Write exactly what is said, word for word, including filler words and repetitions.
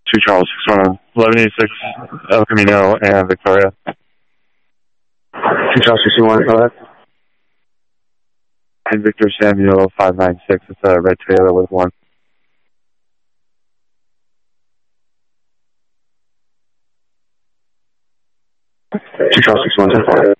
two Charles six one, eleven eighty-six El Camino and Victoria. two Charles sixty-one, go ahead. And Victor Samuel five nine six, it's a red Toyota with one. two Charles sixty-one, ten four.